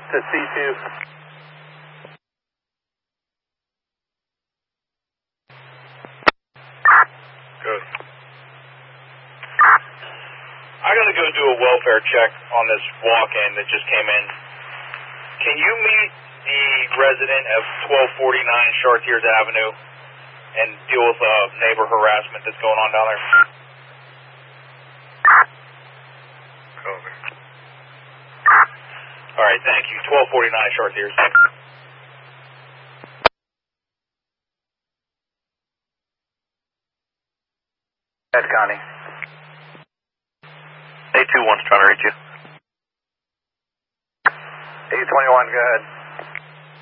to C2. Good. I gotta go do a welfare check on this walk-in that just came in. Can you meet the resident of 1249 Chartiers Avenue and deal with neighbor harassment that's going on down there? Over. All right, thank you. 1249 Chartiers. Ed Connie. 821's trying to reach you. 821, go ahead.